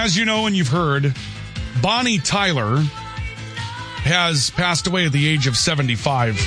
As you know and you've heard, Bonnie Tyler has passed away at the age of 75.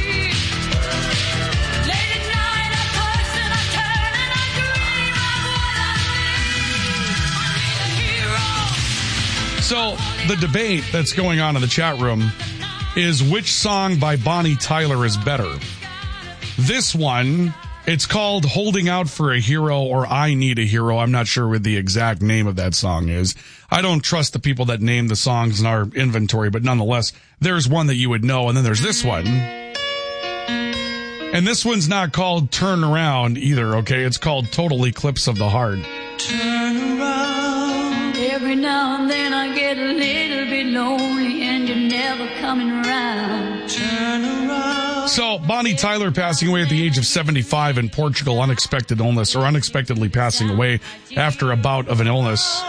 So the debate that's going on in the chat room is which song by Bonnie Tyler is better. This one, it's called Holding Out for a Hero or I Need a Hero. I'm not sure what the exact name of that song is. I don't trust the people that name the songs in our inventory, but nonetheless, there's one that you would know, and then there's this one. And this one's not called Turn Around either, okay? It's called Total Eclipse of the Heart. Turn around. Every now and then I get a little bit lonely and you're never coming around. Turn around. So, Bonnie Tyler passing away at the age of 75 in Portugal, unexpected illness, or unexpectedly passing away after a bout of an illness.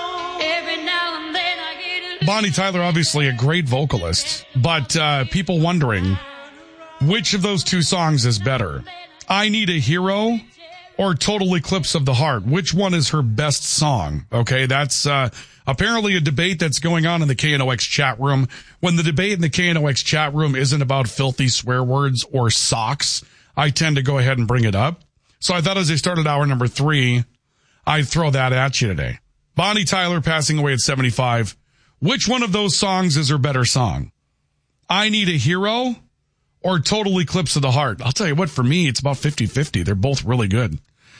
Bonnie Tyler, obviously a great vocalist, but people wondering, which of those two songs is better? I Need a Hero or Total Eclipse of the Heart? Which one is her best song? Okay, that's apparently a debate that's going on in the KNOX chat room. When the debate in the KNOX chat room isn't about filthy swear words or socks, I tend to go ahead and bring it up. So I thought as I started hour number 3, I'd throw that at you today. Bonnie Tyler passing away at 75. Which one of those songs is her better song? I Need a Hero or Total Eclipse of the Heart? I'll tell you what, for me, it's about 50-50. They're both really good.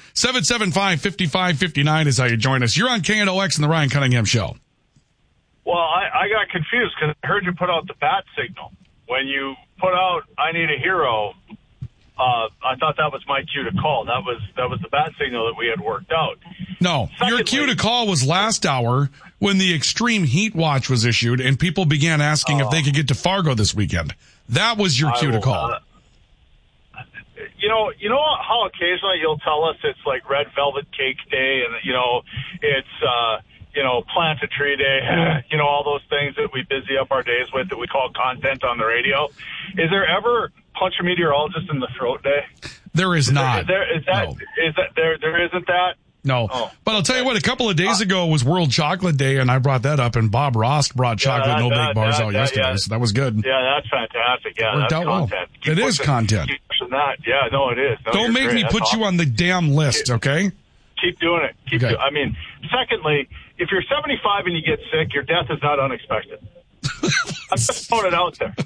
775-5559 is how you join us. You're on KNOX and the Ryan Cunningham Show. Well, I got confused because I heard you put out the bat signal. When you put out I Need a Hero, I thought that was my cue to call. That was the bat signal that we had worked out. No, secondly, your cue to call was last hour when the extreme heat watch was issued and people began asking if they could get to Fargo this weekend. That was your cue to call. You know how occasionally you'll tell us it's like Red Velvet Cake Day and, it's, Plant a Tree Day, all those things that we busy up our days with that we call content on the radio. Is there ever Punch a Meteorologist in the Throat Day? There is not. There isn't that? No. Oh. But I'll tell you what, a couple of days ago was World Chocolate Day, and I brought that up, and Bob Ross brought chocolate no bake bars out yesterday, so that was good. Yeah, that's fantastic. Yeah, that's content. Well. It is content. Keep pushing that. Yeah, no, it is. No, don't make me put you on the damn list, okay? Keep doing it. Secondly, if you're 75 and you get sick, your death is not unexpected. I'm just throwing it out there.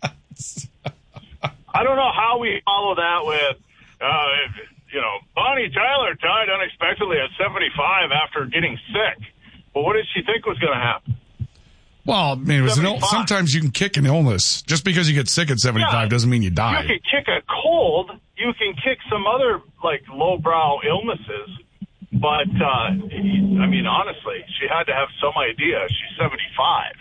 I don't know how we follow that with, Bonnie Tyler died unexpectedly at 75 after getting sick. Well, what did she think was going to happen? Well, I mean, it was sometimes you can kick an illness. Just because you get sick at 75 doesn't mean you die. You can kick a cold. You can kick some other, lowbrow illnesses. But, honestly, she had to have some idea. She's 75.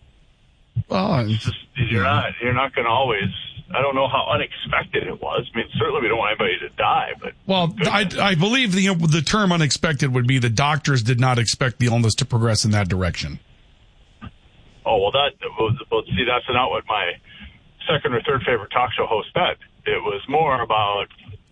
Well, you're not going to always... I don't know how unexpected it was. I mean, certainly we don't want anybody to die, but... Well, I believe the term unexpected would be the doctors did not expect the illness to progress in that direction. Oh, that's not what my second or third favorite talk show host said. It was more about...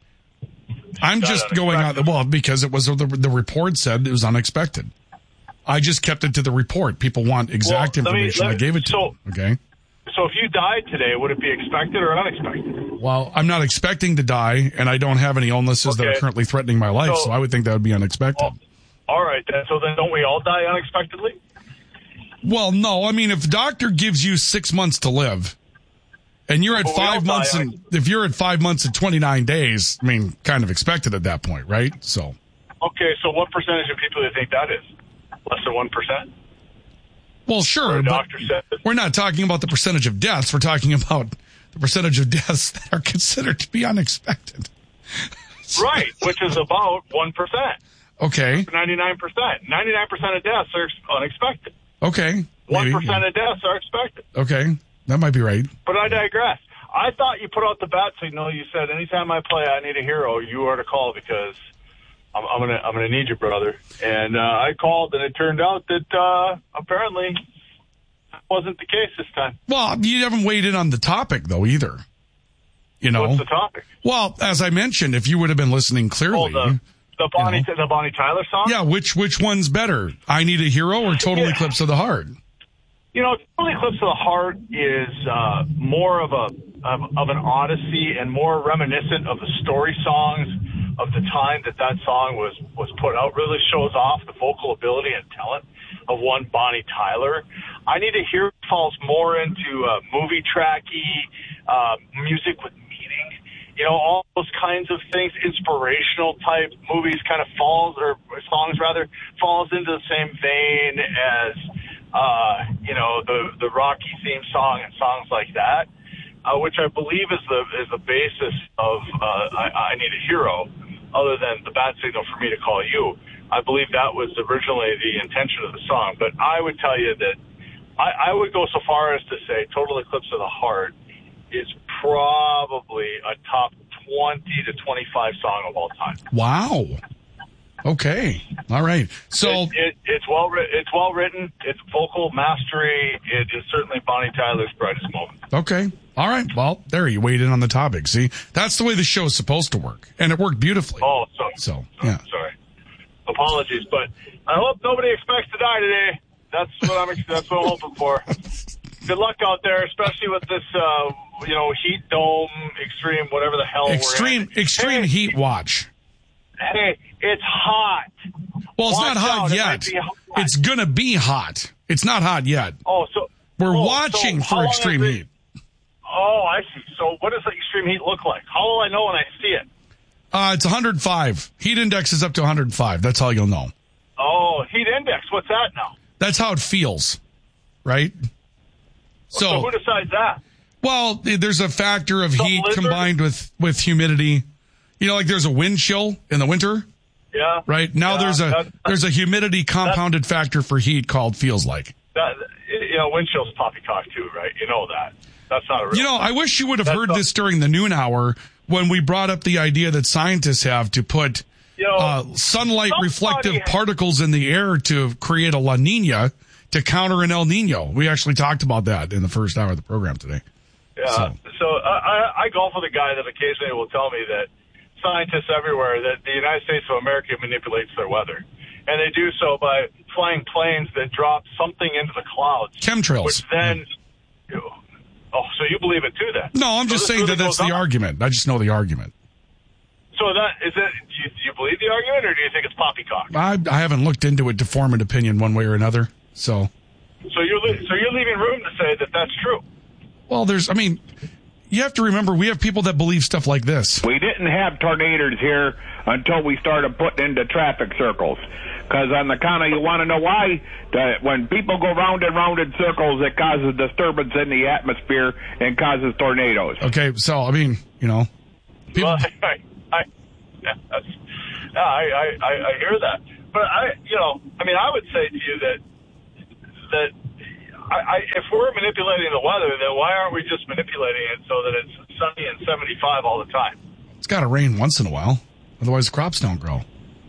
I'm just going on... Well, because it was the report said it was unexpected. I just kept it to the report. People want exact information. I gave it to them, okay? So if you died today, would it be expected or unexpected? Well, I'm not expecting to die, and I don't have any illnesses that are currently threatening my life, so I would think that would be unexpected. All right, then. So then don't we all die unexpectedly? Well, no. I mean, if the doctor gives you 6 months to live, and you're at 5 months, if you're at 5 months and 29 days, I mean, kind of expected at that point, right? So. Okay, so what percentage of people do you think that is? Less than 1%? Well, sure, but we're not talking about the percentage of deaths. We're talking about the percentage of deaths that are considered to be unexpected. Right, which is about 1%. Okay. 99%. 99% of deaths are unexpected. Okay. 1% of deaths are expected. Okay, that might be right. But I digress. I thought you put out the bat signal. You said, anytime I play I Need a Hero, you are to call because... I'm gonna need you, brother. And I called, and it turned out that apparently that wasn't the case this time. Well, you haven't weighed in on the topic, though, either. What's the topic? Well, as I mentioned, if you would have been listening clearly, The Bonnie Tyler song? Yeah, which one's better? I Need a Hero or Total Eclipse of the Heart? You know, Total Eclipse of the Heart is more of an odyssey and more reminiscent of the story songs of the time that song was put out. Really shows off the vocal ability and talent of one Bonnie Tyler. I Need a Hero falls more into movie tracky music with meaning. You know, all those kinds of things, inspirational type movies kind of falls into the same vein as, the Rocky theme song and songs like that, which I believe is the basis of I Need a Hero, other than the bad signal for me to call you. I believe that was originally the intention of the song. But I would tell you that I would go so far as to say Total Eclipse of the Heart is probably a top 20 to 25 song of all time. Wow. Okay. All right. So it's well written. It's vocal mastery. It is certainly Bonnie Tyler's brightest moment. Okay. All right. Well, there you weighed in on the topic. See, that's the way the show is supposed to work, and it worked beautifully. Oh, sorry. Yeah. Sorry. Apologies, but I hope nobody expects to die today. That's what I'm hoping for. Good luck out there, especially with this, heat dome, extreme, whatever the hell extreme heat watch. Hey, it's hot. Well, it's not hot yet. It's going to be hot. It's not hot yet. We're watching for extreme heat. Oh, I see. So what does the extreme heat look like? How will I know when I see it? It's 105. Heat index is up to 105. That's how you'll know. Oh, heat index. What's that now? That's how it feels, right? So who decides that? Well, there's a factor of heat combined with humidity. You know, like there's a wind chill in the winter. Yeah. Right? Now there's a humidity compounded factor for heat called feels like. Wind chill's poppycock too, right? You know that. That's not a real I wish you would have heard this during the noon hour when we brought up the idea that scientists have to put sunlight reflective particles in the air to create a La Nina to counter an El Nino. We actually talked about that in the first hour of the program today. Yeah. So I golf with a guy that occasionally will tell me that scientists everywhere that the United States of America manipulates their weather. And they do so by flying planes that drop something into the clouds. Chemtrails. Which then... so you believe it too then? No, I'm just saying that's the argument. I just know the argument. So do you believe the argument, or do you think it's poppycock? I haven't looked into it to form an opinion one way or another, so... So you're leaving room to say that that's true? Well, you have to remember, we have people that believe stuff like this. We didn't have tornadoes here until we started putting into traffic circles. Because on the count of, you want to know why? When people go round and round in circles, it causes disturbance in the atmosphere and causes tornadoes. Okay, so, people... Well, I hear that. But, I would say to you that if we're manipulating the weather, then why aren't we just manipulating it so that it's sunny and 75 all the time? It's got to rain once in a while. Otherwise, the crops don't grow.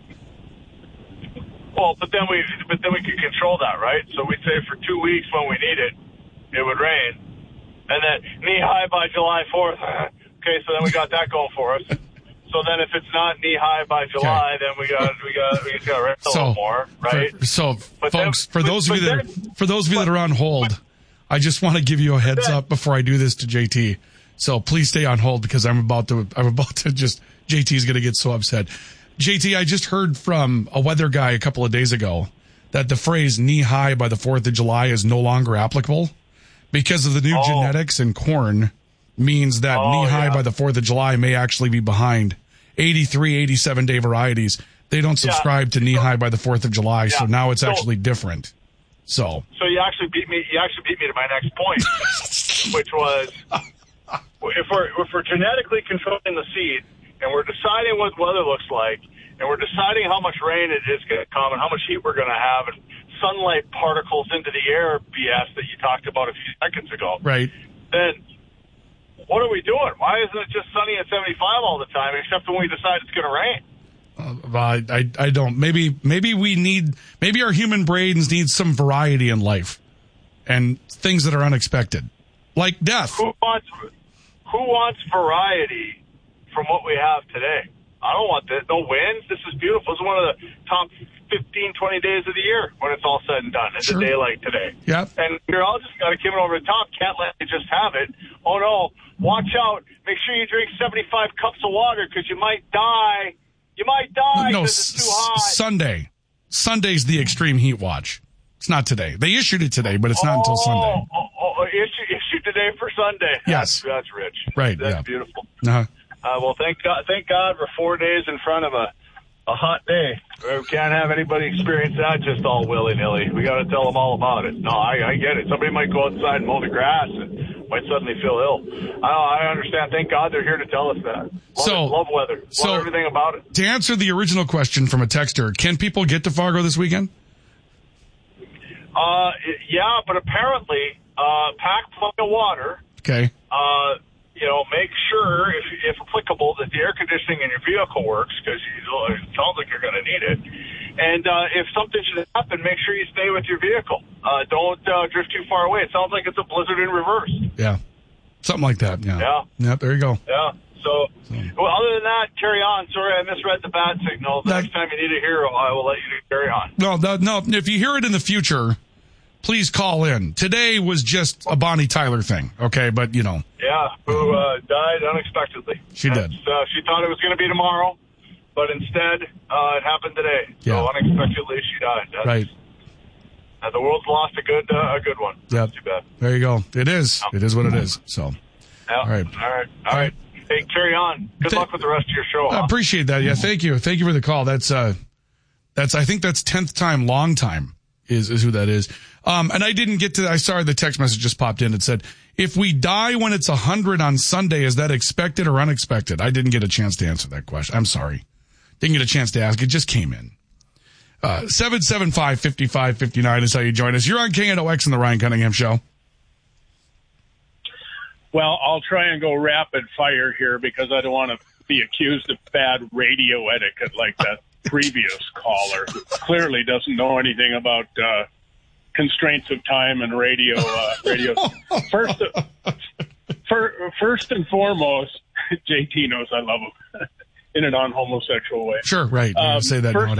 Well, but then we could control that, right? So we'd say for 2 weeks when we need it, it would rain. And then knee high by July 4th. Okay, so then we got that going for us. So then if it's not knee high by July, then we got to rain a little more, right? For those of you that are on hold, I just want to give you a heads up before I do this to JT. So please stay on hold because I'm about to JT's going to get so upset. JT, I just heard from a weather guy a couple of days ago that the phrase knee high by the 4th of July is no longer applicable because of the new genetics in corn means that knee high by the 4th of July may actually be behind 83, 87 day varieties. They don't subscribe to knee high by the 4th of July. So now it's actually different. So you actually beat me to my next point, which was if we're genetically controlling the seed, and we're deciding what weather looks like, and we're deciding how much rain it is going to come and how much heat we're going to have, and sunlight particles into the air BS that you talked about a few seconds ago. Right. Then what are we doing? Why isn't it just sunny at 75 all the time, except when we decide it's going to rain? I don't. Maybe our human brains need some variety in life and things that are unexpected, like death. Who wants variety from what we have today? I don't want this. No winds. This is beautiful. This is one of the top 15, 20 days of the year when it's all said and done. It's a day like today. Yep. And you're all just got to keep it over the top. Can't let you just have it. Oh, no. Watch out. Make sure you drink 75 cups of water because you might die. You might die because it's too hot. Sunday's the extreme heat watch. It's not today. They issued it today, but it's not until Sunday. Issued today for Sunday. Yes. That's rich. Right. That's beautiful. Uh-huh. Well, thank God we're 4 days in front of a hot day. We can't have anybody experience that just all willy-nilly. We got to tell them all about it. No, I get it. Somebody might go outside and mow the grass and might suddenly feel ill. I understand. Thank God they're here to tell us that. Love weather. Love everything about it. To answer the original question from a texter, can people get to Fargo this weekend? Yeah, but apparently, pack plenty of water. Okay. Make sure, if applicable, that the air conditioning in your vehicle works, because it sounds like you're going to need it. And if something should happen, make sure you stay with your vehicle. Don't drift too far away. It sounds like it's a blizzard in reverse. Yeah. Something like that, yeah. Yeah, there you go. Yeah. So, well, other than that, carry on. Sorry, I misread the bat signal. Next time you need a hero, I will let you carry on. No, if you hear it in the future, please call in. Today was just a Bonnie Tyler thing, okay? But, Yeah, who died unexpectedly. She did. She thought it was going to be tomorrow, but instead, it happened today. Yeah. So unexpectedly, she died. Right. The world's lost a good one. Yep. Too bad. There you go. It is. It is what it is. So. Yeah. All right. Hey, carry on. Good luck with the rest of your show. I appreciate that. Yeah, thank you. Thank you for the call. That's I think that's 10th time, long time is who that is. And I didn't get to, sorry, the text message just popped in. It said, if we die when it's 100 on Sunday, is that expected or unexpected? I didn't get a chance to answer that question. I'm sorry. Didn't get a chance to ask. It just came in. 775-5559 is how you join us. You're on KNOX and the Ryan Cunningham Show. Well, I'll try and go rapid fire here because I don't want to be accused of bad radio etiquette like that previous caller who clearly doesn't know anything about constraints of time and radio. First and foremost, JT knows I love him in a non-homosexual way. Sure, right. You say that first nowadays.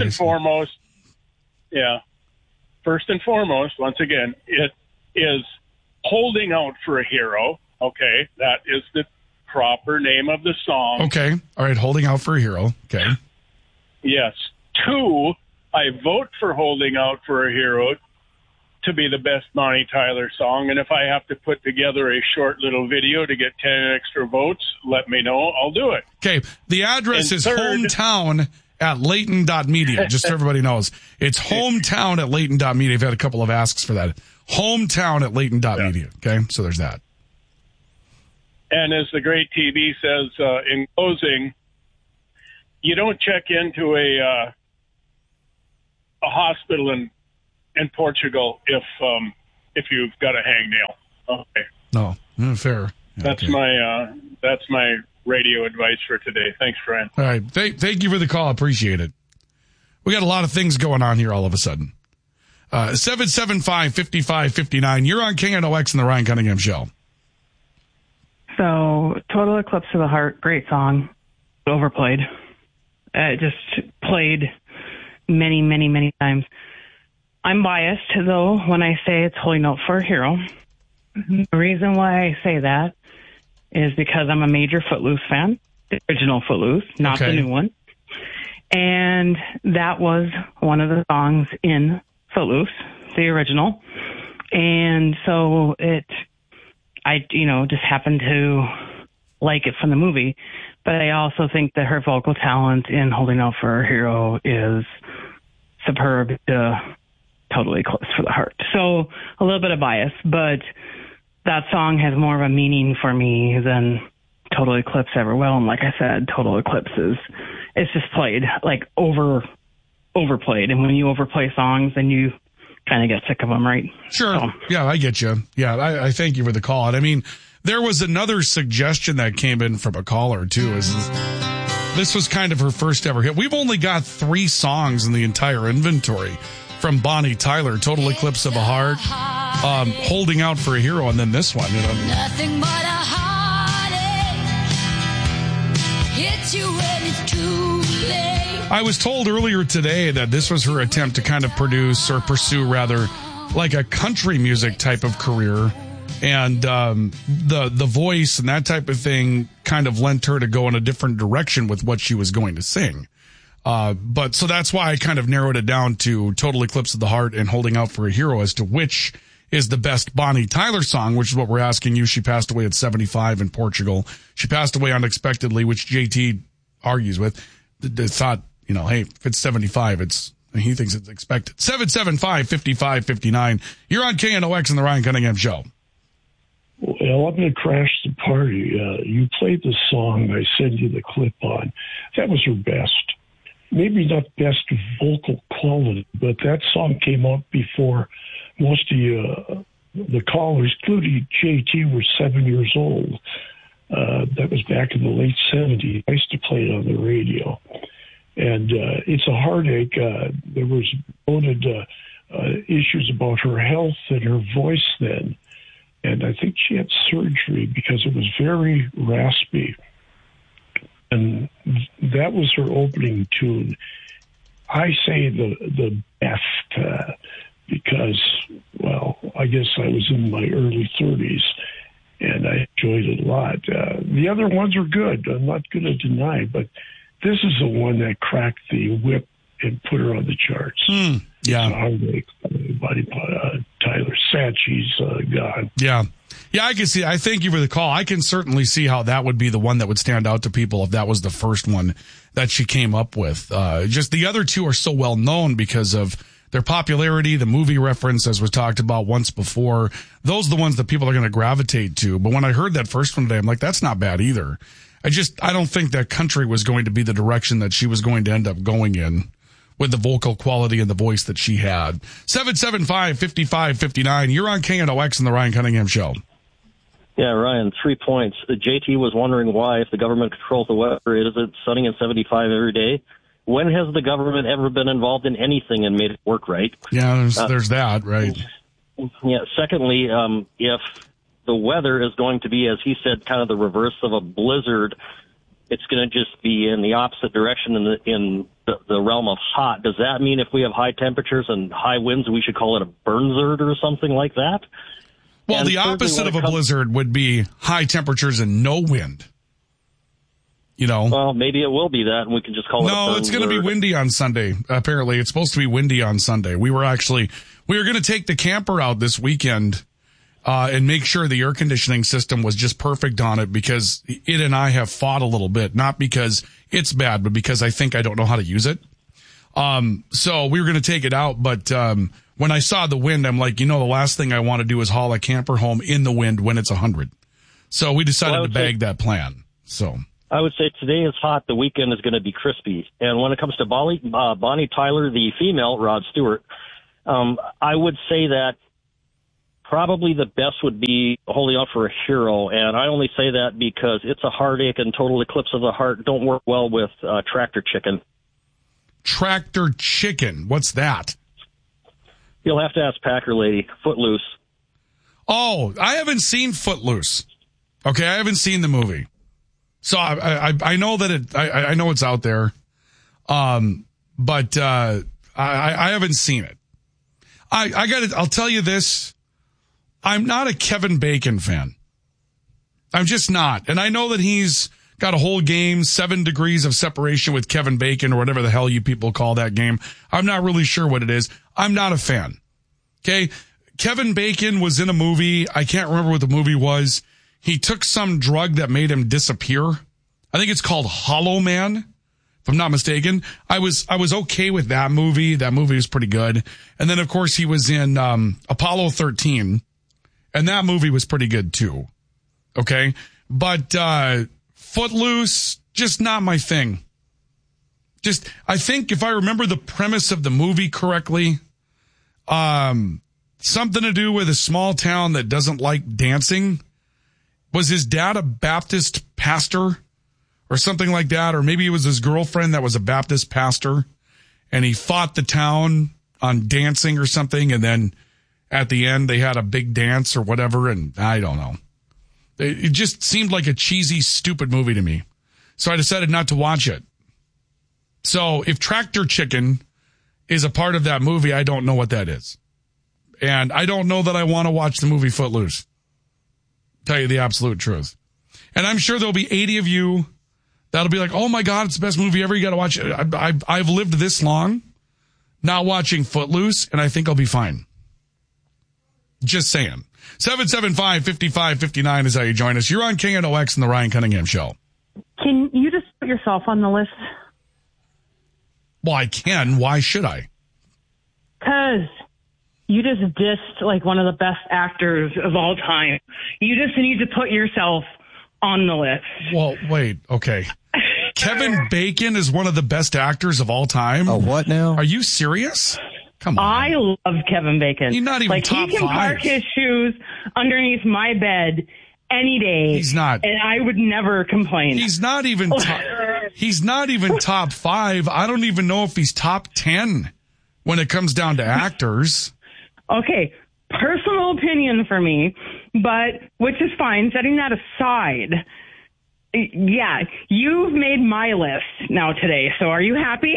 First and foremost, once again, it is holding out for a hero. Okay, that is the proper name of the song. Okay, all right, holding out for a hero. Okay. Yes. 2, I vote for Holding Out for a Hero to be the best Bonnie Tyler song. And if I have to put together a short little video to get 10 extra votes, let me know. I'll do it. Okay. The address is hometown at Layton.media. Just so everybody knows. It's hometown at Layton.media. I've had a couple of asks for that. Hometown at Layton.media. Okay. So there's that. And as the great TV says, in closing, you don't check into a hospital in Portugal if you've got a hangnail. Okay. No, fair. That's my radio advice for today. Thanks, Brian. All right. Thank you for the call. Appreciate it. We got a lot of things going on here all of a sudden. 775-5559. You're on KNOX and the Ryan Cunningham Show. So, Total Eclipse of the Heart, great song. Overplayed. Just played many, many, many times. I'm biased, though, when I say it's Holding Out for a Hero. The reason why I say that is because I'm a major Footloose fan, the original Footloose, not the new one. And that was one of the songs in Footloose, the original. And so I just happened to like it from the movie. But I also think that her vocal talent in Holding Out for a Hero is superb to Totally Eclipse for the Heart. So a little bit of bias, but that song has more of a meaning for me than Total Eclipse ever will. And like I said, Total Eclipse it's just played like overplayed. And when you overplay songs, then you kind of get sick of them, right? Sure. So. Yeah, I get you. Yeah, I thank you for the call. And I mean, there was another suggestion that came in from a caller, too. This was kind of her first ever hit. We've only got 3 songs in the entire inventory from Bonnie Tyler, Total Eclipse of a Heart, Holding Out for a Hero, and then this one. Nothing but a heartache. It's get you when it's too late. I was told earlier today that this was her attempt to kind of produce or pursue rather like a country music type of career. And the voice and that type of thing kind of lent her to go in a different direction with what she was going to sing. But so that's why I kind of narrowed it down to Total Eclipse of the Heart and Holding Out for a Hero as to which is the best Bonnie Tyler song, which is what we're asking you. She passed away at 75 in Portugal. She passed away unexpectedly, which JT argues with. They thought, you know, hey, if it's 75, he thinks it's expected. 775-5559. You're on KNOX and the Ryan Cunningham Show. Well, I'm going to crash the party. You played the song I sent you the clip on. That was her best. Maybe not best vocal quality, but that song came out before most of the callers, including JT, were 7 years old. That was back in the late 70s. I used to play it on the radio. And it's a heartache. There was noted issues about her health and her voice then. And I think she had surgery because it was very raspy. And that was her opening tune. I say the best because, well, I guess I was in my early 30s and I enjoyed it a lot. The other ones are good. I'm not going to deny, but this is the one that cracked the whip and put her on the charts. Yeah. Bonnie Tyler. Sad she's gone. Yeah. Yeah, I can see. I thank you for the call. I can certainly see how that would be the one that would stand out to people if that was the first one that she came up with. Just the other two are so well known because of their popularity, the movie reference, as was talked about once before. Those are the ones that people are going to gravitate to. But when I heard that first one today, I'm like, that's not bad either. I don't think that country was going to be the direction that she was going to end up going in with the vocal quality and the voice that she had. 775-5559. You're on KNOX and the Ryan Cunningham Show. Yeah, Ryan, 3 points. JT was wondering why, if the government controls the weather, is it sunny and 75 every day? When has the government ever been involved in anything and made it work right? Yeah, there's that, right? Yeah, secondly, if the weather is going to be, as he said, kind of the reverse of a blizzard, it's going to just be in the opposite direction in the realm of hot. Does that mean if we have high temperatures and high winds, we should call it a burnzard or something like that? Well, the opposite of a blizzard would be high temperatures and no wind. You know? Well, maybe it will be that, and we can just call it a No, it's going to be windy on Sunday. Apparently, it's supposed to be windy on Sunday. We were going to take the camper out this weekend and make sure the air conditioning system was just perfect on it because it and I have fought a little bit, not because it's bad, but because I think I don't know how to use it. So we were going to take it out, but when I saw the wind, I'm like, the last thing I want to do is haul a camper home in the wind when it's 100. So we decided to bag that plan. So I would say today is hot. The weekend is going to be crispy. And when it comes to Bonnie Tyler, the female, Rod Stewart, I would say that probably the best would be Holding Out for a Hero. And I only say that because It's a Heartache and Total Eclipse of the Heart don't work well with Tractor Chicken. Tractor Chicken? What's that? You'll have to ask Packer Lady. Footloose. Oh, I haven't seen Footloose. Okay, I haven't seen the movie. So I know that I know it's out there. But I haven't seen it. I'll tell you this. I'm not a Kevin Bacon fan. I'm just not. And I know that he's got a whole game, 7 Degrees of Separation with Kevin Bacon or whatever the hell you people call that game. I'm not really sure what it is. I'm not a fan. Okay. Kevin Bacon was in a movie. I can't remember what the movie was. He took some drug that made him disappear. I think it's called Hollow Man, if I'm not mistaken. I was okay with that movie. That movie was pretty good. And then, of course, he was in Apollo 13, and that movie was pretty good, too. Okay? But Footloose, just not my thing. I think if I remember the premise of the movie correctly, something to do with a small town that doesn't like dancing. Was his dad a Baptist pastor or something like that? Or maybe it was his girlfriend that was a Baptist pastor and he fought the town on dancing or something. And then at the end they had a big dance or whatever. And I don't know. It just seemed like a cheesy, stupid movie to me. So I decided not to watch it. So if Tractor Chicken is a part of that movie, I don't know what that is. And I don't know that I want to watch the movie Footloose. Tell you the absolute truth. And I'm sure there'll be 80 of you that'll be like, oh my God, it's the best movie ever. You got to watch it. I've lived this long not watching Footloose, and I think I'll be fine. Just saying. 775-5559 is how you join us. You're on KNOX and the Ryan Cunningham Show. Can you just put yourself on the list? Well, I can. Why should I? Because you just dissed like one of the best actors of all time. You just need to put yourself on the list. Well, wait. Okay. Kevin Bacon is one of the best actors of all time. Oh, what now? Are you serious? Come on. I love Kevin Bacon. He's not even like, top he can 5. park his shoes underneath my bed any day. He's not. And I would never complain. He's not even he's not even top 5. I don't even know if he's top 10 when it comes down to actors. Okay, personal opinion for me, but which is fine. Setting that aside, yeah, you've made my list now today. So are you happy?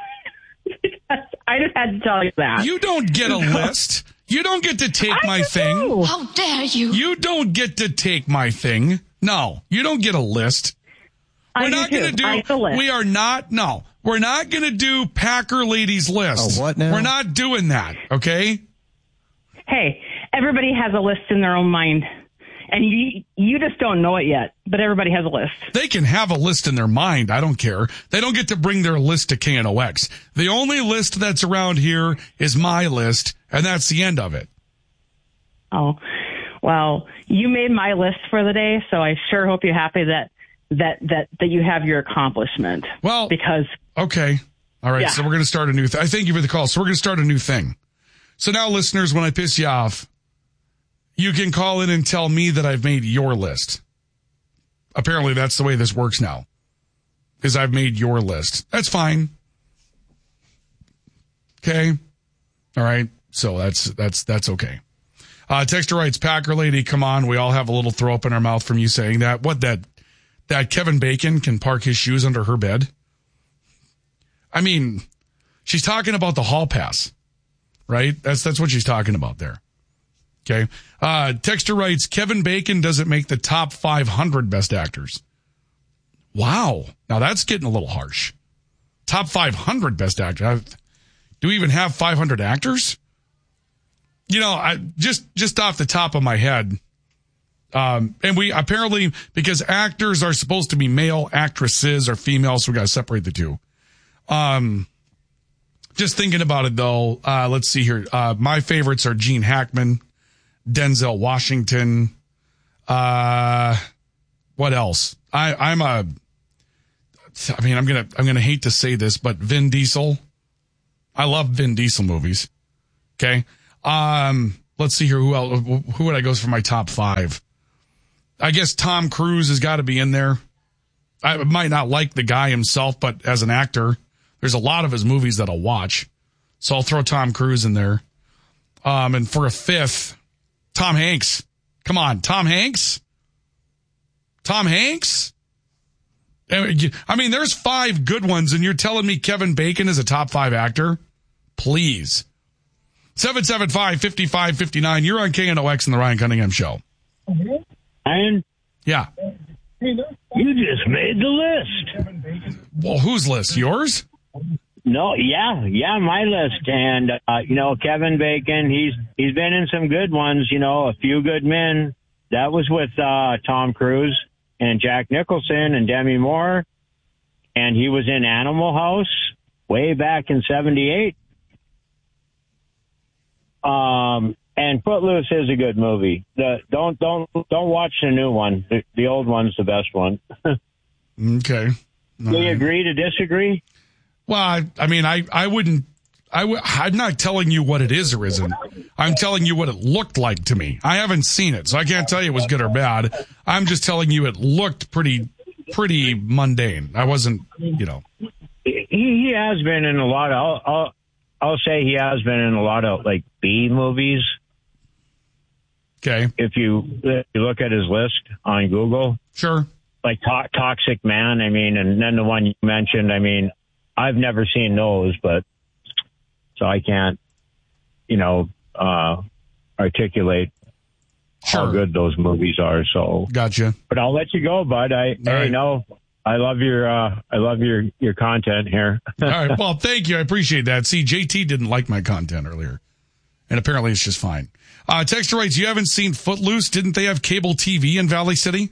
I just had to tell you that. You don't get a list. You don't get to take my thing. How dare you? You don't get to take my thing. No, you don't get a list. We're not going to do. We are not. No, we're not going to do Packer Ladies list. Oh, what now? We're not doing that. Okay. Hey, everybody has a list in their own mind, and you just don't know it yet, but everybody has a list. They can have a list in their mind. I don't care. They don't get to bring their list to KNOX. The only list that's around here is my list, and that's the end of it. Oh, well, you made my list for the day, so I sure hope you're happy that you have your accomplishment. Well, because okay. All right, so we're going to start a new thing. I thank you for the call. So we're going to start a new thing. So now, listeners, when I piss you off, you can call in and tell me that I've made your list. Apparently, that's the way this works now, because I've made your list. That's fine. Okay. All right. So that's okay. Texter writes, Packer Lady, come on. We all have a little throw up in our mouth from you saying that. What, that Kevin Bacon can park his shoes under her bed? I mean, she's talking about the hall pass, right? That's what she's talking about there. Okay. Texter writes, Kevin Bacon doesn't make the top 500 best actors. Wow. Now that's getting a little harsh. Top 500 best actors. Do we even have 500 actors? You know, I just off the top of my head. And we apparently, because actors are supposed to be male, actresses are female, so we got to separate the two. Just thinking about it though, let's see here. My favorites are Gene Hackman, Denzel Washington. What else? I'm gonna hate to say this, but Vin Diesel. I love Vin Diesel movies. Okay. Let's see here. Who else? Who would I go for my top 5? I guess Tom Cruise has got to be in there. I might not like the guy himself, but as an actor, there's a lot of his movies that I'll watch. So I'll throw Tom Cruise in there. And for a 5th, Tom Hanks. Come on, Tom Hanks? Tom Hanks? I mean, there's 5 good ones, and you're telling me Kevin Bacon is a top 5 actor? Please. 775-5559. You're on KNOX and the Ryan Cunningham Show. Ryan? Yeah. You just made the list. Well, whose list? Yours? No, yeah, my list. And, Kevin Bacon, he's been in some good ones, A Few Good Men. That was with Tom Cruise and Jack Nicholson and Demi Moore. And he was in Animal House way back in 1978. And Footloose is a good movie. Don't watch the new one. The old one's the best one. Okay. Do you agree to disagree? Well, I mean, I wouldn't. I'm not telling you what it is or isn't. I'm telling you what it looked like to me. I haven't seen it, so I can't tell you it was good or bad. I'm just telling you it looked pretty mundane. I wasn't, He has been in a lot of. I'll say he has been in a lot of like B movies. Okay. If you look at his list on Google. Sure. like Toxic Man. I mean, and then the one you mentioned. I mean, I've never seen those, but so I can't, articulate how good those movies are. So gotcha. But I'll let you go, bud. I love your content here. All right. Well, thank you. I appreciate that. See, JT didn't like my content earlier, and apparently it's just fine. Texter writes, you haven't seen Footloose? Didn't they have cable TV in Valley City?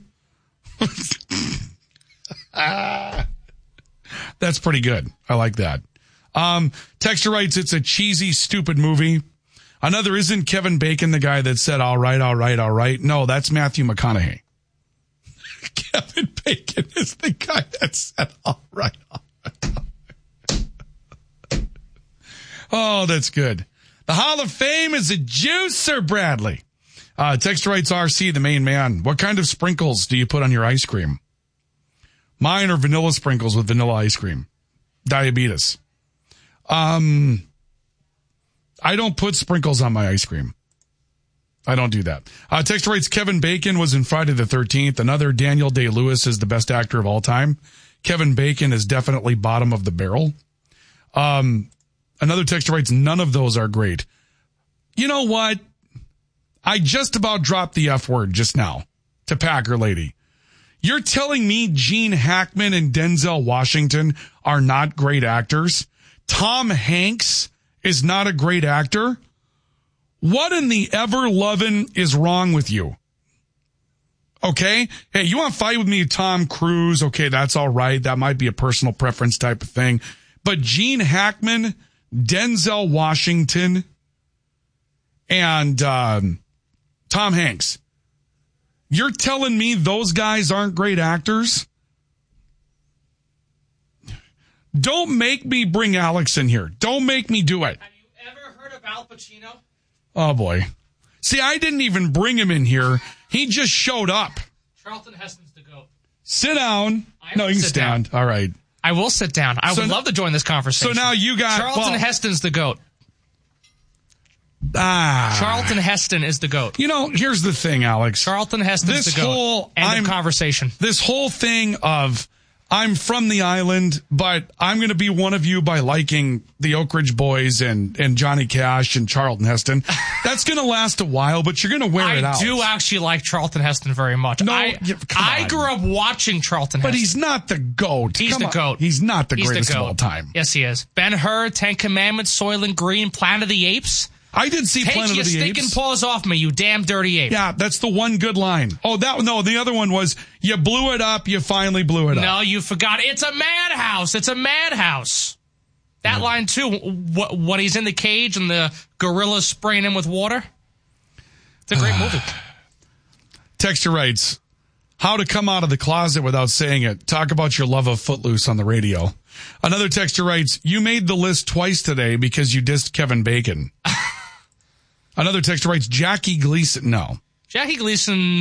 That's pretty good. I like that. Texter writes, it's a cheesy, stupid movie. Another, isn't Kevin Bacon the guy that said, all right, all right, all right? No, that's Matthew McConaughey. Kevin Bacon is the guy that said, all right, all right. Oh, that's good. The Hall of Fame is a juicer, Bradley. Texter writes, RC, the main man. What kind of sprinkles do you put on your ice cream? Mine are vanilla sprinkles with vanilla ice cream. Diabetes. I don't put sprinkles on my ice cream. I don't do that. Texter writes, Kevin Bacon was in Friday the 13th. Another, Daniel Day-Lewis is the best actor of all time. Kevin Bacon is definitely bottom of the barrel. Another texter writes, none of those are great. You know what? I just about dropped the F word just now to Packer Lady. You're telling me Gene Hackman and Denzel Washington are not great actors? Tom Hanks is not a great actor? What in the ever-lovin' is wrong with you? Okay? Hey, you want to fight with me, Tom Cruise? Okay, that's all right. That might be a personal preference type of thing. But Gene Hackman, Denzel Washington, and Tom Hanks, you're telling me those guys aren't great actors? Don't make me bring Alex in here. Don't make me do it. Have you ever heard of Al Pacino? Oh, boy. See, I didn't even bring him in here. He just showed up. Charlton Heston's the GOAT. Sit down. No, you can stand. All right. I will sit down. I would love to join this conversation. So now you got... Charlton Heston's the GOAT. Charlton Heston is the GOAT. You know, here's the thing, Alex. Charlton Heston's the GOAT. End of conversation. This whole thing of... I'm from the island, but I'm going to be one of you by liking the Oak Ridge Boys and Johnny Cash and Charlton Heston. That's going to last a while, but you're going to wear it out. I do actually like Charlton Heston very much. No, I grew up watching Charlton Heston. But he's not the GOAT. He's the GOAT. He's not the greatest of all time. Yes, he is. Ben-Hur, Ten Commandments, Soylent Green, Planet of the Apes. I did see Planet of the Apes. Take your stinking paws off me, you damn dirty ape. Yeah, that's the one good line. Oh, the other one was, you blew it up, you finally blew it up. No, you forgot. It's a madhouse. It's a madhouse. That line, too, when he's in the cage and the gorillas spraying him with water. It's a great movie. Texter writes, how to come out of the closet without saying it. Talk about your love of Footloose on the radio. Another texter writes, you made the list twice today because you dissed Kevin Bacon. Another texter writes, Jackie Gleason. No. Jackie Gleason